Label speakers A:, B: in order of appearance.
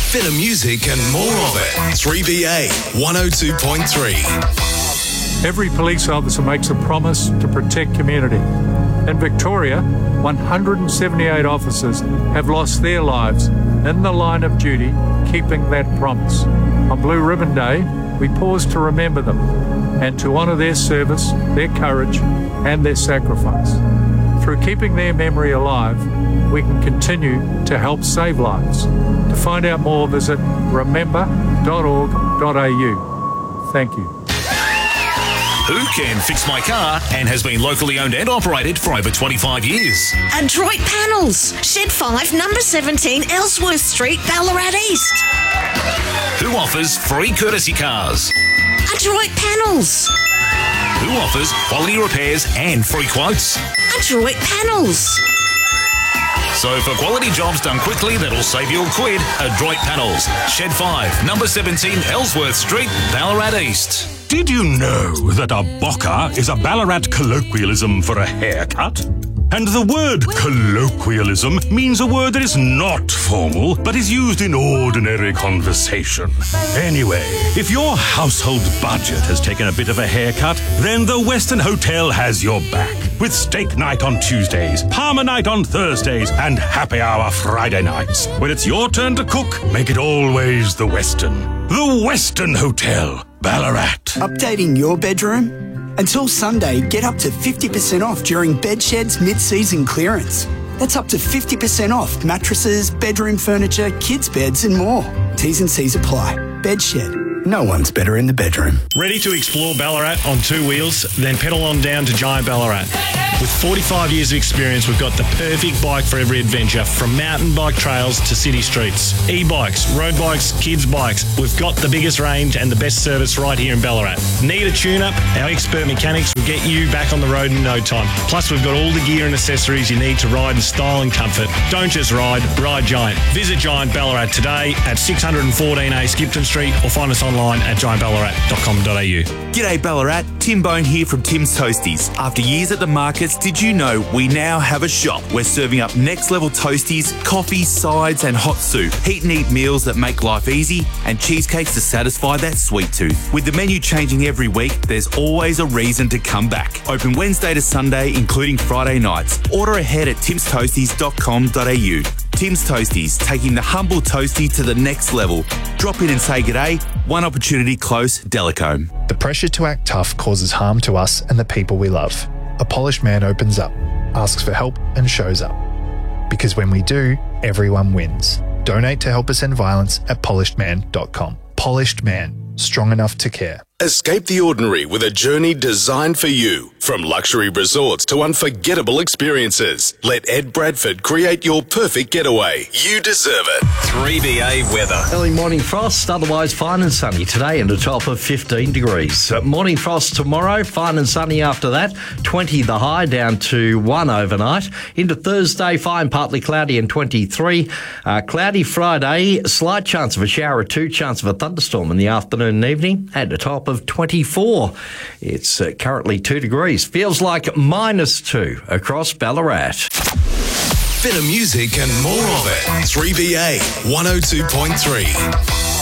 A: Bit of music and more of it. 3BA 102.3.
B: Every police officer makes a promise to protect community. In Victoria, 178 officers have lost their lives in the line of duty, keeping that promise. On Blue Ribbon Day, we pause to remember them and to honour their service, their courage and their sacrifice. Through keeping their memory alive, we can continue to help save lives. To find out more, visit remember.org.au. Thank you.
C: Who can fix my car and has been locally owned and operated for over 25 years?
D: Adroit Panels, Shed 5, number 17, Ellsworth Street, Ballarat East.
C: Who offers free courtesy cars?
D: Adroit Panels.
C: Who offers quality repairs and free quotes?
D: Adroit Panels.
C: So for quality jobs done quickly that'll save you a quid, Adroit Panels, Shed 5, number 17, Ellsworth Street, Ballarat East.
E: Did you know that a bocker is a Ballarat colloquialism for a haircut? And the word colloquialism means a word that is not formal, but is used in ordinary conversation. Anyway, if your household budget has taken a bit of a haircut, then the Western Hotel has your back. With steak night on Tuesdays, Palmer night on Thursdays, and happy hour Friday nights. When it's your turn to cook, make it always the Western. The Western Hotel, Ballarat.
F: Updating your bedroom? Until Sunday, get up to 50% off during Bedshed's mid-season clearance. That's up to 50% off mattresses, bedroom furniture, kids' beds and more. T's and C's apply. Bedshed. No one's better in the bedroom.
G: Ready to explore Ballarat on two wheels? Then pedal on down to Giant Ballarat. With 45 years of experience, we've got the perfect bike for every adventure, from mountain bike trails to city streets. E-bikes, road bikes, kids' bikes. We've got the biggest range and the best service right here in Ballarat. Need a tune-up? Our expert mechanics will get you back on the road in no time. Plus, we've got all the gear and accessories you need to ride in style and comfort. Don't just ride Giant. Visit Giant Ballarat today at 614A Skipton Street or find us online at giantballarat.com.au.
H: G'day Ballarat, Tim Bone here from Tim's Toasties. After years at the markets, did you know we now have a shop? We're serving up next level toasties, coffee, sides and hot soup. Heat and eat meals that make life easy and cheesecakes to satisfy that sweet tooth. With the menu changing every week, there's always a reason to come back. Open Wednesday to Sunday, including Friday nights. Order ahead at timstoasties.com.au. Tim's Toasties, taking the humble toasty to the next level. Drop in and say g'day. One opportunity close, Delacombe.
I: The pressure to act tough causes harm to us and the people we love. A polished man opens up, asks for help and shows up. Because when we do, everyone wins. Donate to help us end violence at polishedman.com. Polished Man, strong enough to care.
A: Escape the ordinary with a journey designed for you. From luxury resorts to unforgettable experiences, let Ed Bradford create your perfect getaway. You deserve it.
C: 3BA weather.
J: Early morning frost, otherwise fine and sunny today and a top of 15 degrees. Morning frost tomorrow, fine and sunny after that. 20 the high, down to 1 overnight. Into Thursday, fine, partly cloudy and 23. Cloudy Friday, slight chance of a shower or two, chance of a thunderstorm in the afternoon and evening at a top of 24. It's currently 2 degrees. Feels like -2 across Ballarat.
A: Bit of music and more of it. 3BA 102.3.